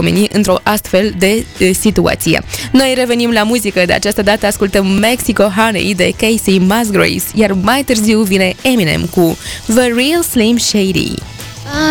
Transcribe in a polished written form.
pomeni într-o astfel de situație. Noi revenim la muzică, de această dată ascultăm Mexico Honey de Casey Musgraves, iar mai târziu vine Eminem cu The Real Slim Shady.